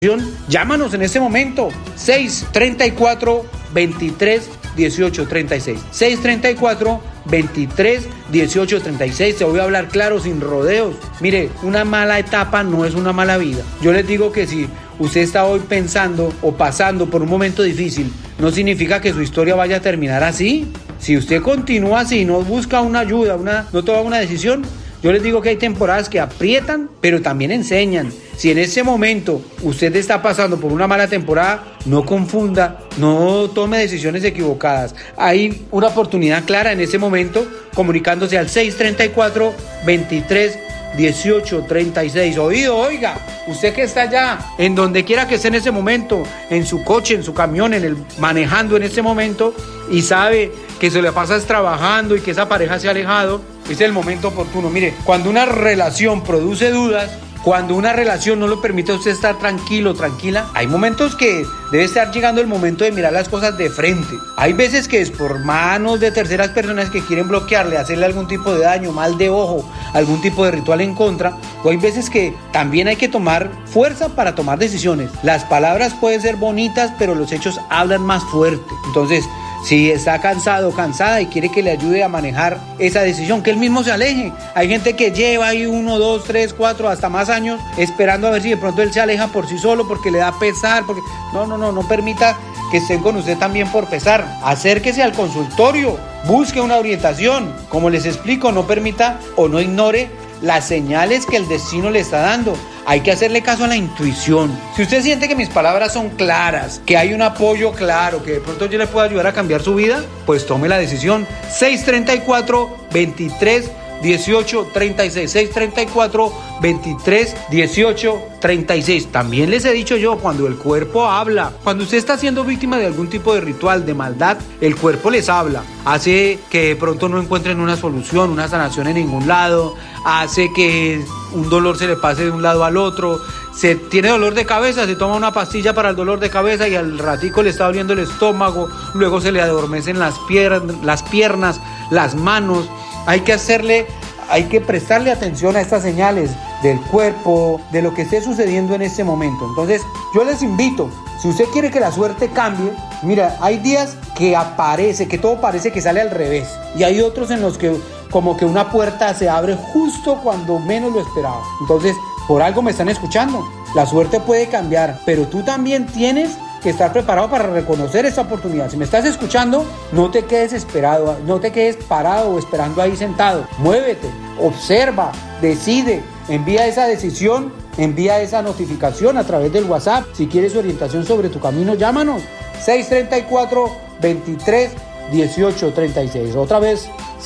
Llámanos en este momento, 634-23-18-36. 634-23-18-36. Te voy a hablar claro, sin rodeos. Mire, una mala etapa no es una mala vida. Yo les digo que si usted está hoy pensando o pasando por un momento difícil, no significa que su historia vaya a terminar así. Si usted continúa así, no busca una ayuda, no toma una decisión, yo les digo que hay temporadas que aprietan, pero también enseñan. Si en ese momento usted está pasando por una mala temporada, no confunda, no tome decisiones equivocadas. Hay una oportunidad clara en ese momento, comunicándose al 634-23-18-36. Oiga, usted que está allá, en donde quiera que esté en ese momento, en su coche, en su camión, manejando en ese momento, y sabe que se le pasa trabajando y que esa pareja se ha alejado, es el momento oportuno. Mire, cuando una relación produce dudas, cuando una relación no le permite a usted estar tranquilo, tranquila, hay momentos que debe estar llegando el momento de mirar las cosas de frente. Hay veces que es por manos de terceras personas que quieren bloquearle, hacerle algún tipo de daño, mal de ojo, algún tipo de ritual en contra. O hay veces que también hay que tomar fuerza para tomar decisiones. Las palabras pueden ser bonitas, pero los hechos hablan más fuerte. Entonces, si está cansado o cansada y quiere que le ayude a manejar esa decisión, que él mismo se aleje. Hay gente que lleva ahí 1, 2, 3, 4, hasta más años esperando a ver si de pronto él se aleja por sí solo porque le da pesar. No permita que estén con usted también por pesar. Acérquese al consultorio, busque una orientación. Como les explico, no permita o no ignore las señales que el destino le está dando. Hay que hacerle caso a la intuición. Si usted siente que mis palabras son claras, que hay un apoyo claro, que de pronto yo le puedo ayudar a cambiar su vida, pues tome la decisión. 634-23-18-36. 634-23-18-36. También les he dicho yo, cuando el cuerpo habla, cuando usted está siendo víctima de algún tipo de ritual, de maldad, el cuerpo les habla. Hace que de pronto no encuentren una solución, una sanación en ningún lado. Hace que un dolor se le pase de un lado al otro. Se tiene dolor de cabeza, se toma una pastilla para el dolor de cabeza y al ratico le está doliendo el estómago. Luego se le adormecen las piernas, las manos. Hay que prestarle atención a estas señales del cuerpo, de lo que esté sucediendo en este momento. Entonces, yo les invito, si usted quiere que la suerte cambie, mira, hay días que todo parece que sale al revés. Y hay otros en los que como que una puerta se abre justo cuando menos lo esperaba. Entonces, por algo me están escuchando. La suerte puede cambiar, pero tú también tienes que estar preparado para reconocer esta oportunidad. Si me estás escuchando, no te quedes esperado, no te quedes parado o esperando ahí sentado. Muévete, observa, decide, envía esa decisión, envía esa notificación a través del WhatsApp. Si quieres orientación sobre tu camino, llámanos. 634-23-18-36. Otra vez,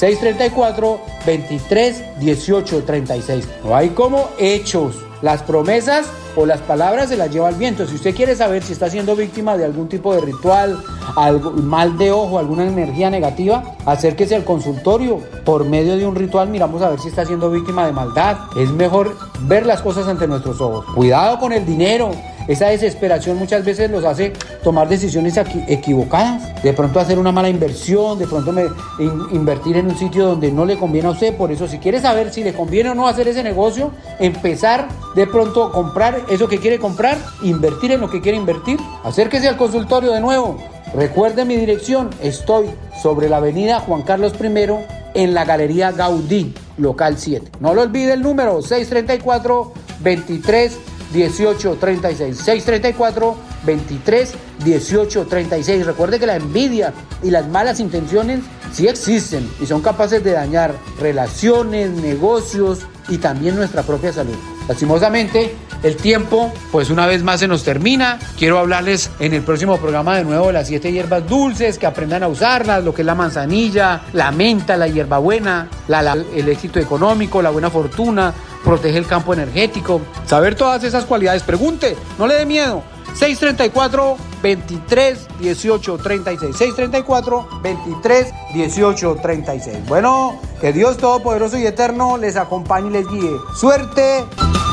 634-23-18-36. No hay como hechos. Las promesas o las palabras se las lleva el viento. Si usted quiere saber si está siendo víctima de algún tipo de ritual, mal de ojo, alguna energía negativa, acérquese al consultorio. Por medio de un ritual miramos a ver si está siendo víctima de maldad. Es mejor ver las cosas ante nuestros ojos. Cuidado con el dinero. Esa desesperación muchas veces los hace tomar decisiones equivocadas. De pronto hacer una mala inversión, de pronto invertir en un sitio donde no le conviene a usted. Por eso, si quiere saber si le conviene o no hacer ese negocio, empezar de pronto a comprar eso que quiere comprar, invertir en lo que quiere invertir, acérquese al consultorio de nuevo. Recuerde mi dirección, estoy sobre la avenida Juan Carlos I, en la Galería Gaudí, local 7. No lo olvide el número, 634-23-18-36. 634-23-18-36. Recuerde que la envidia y las malas intenciones sí existen y son capaces de dañar relaciones, negocios y también nuestra propia salud. Lastimosamente, el tiempo, pues una vez más se nos termina. Quiero hablarles en el próximo programa de nuevo de las 7 hierbas dulces, que aprendan a usarlas, lo que es la manzanilla, la menta, la hierbabuena, el éxito económico, la buena fortuna, protege el campo energético. Saber todas esas cualidades, pregunte, no le dé miedo. 634-23-18-36. 634-23-18-36. Bueno, que Dios Todopoderoso y Eterno les acompañe y les guíe. ¡Suerte!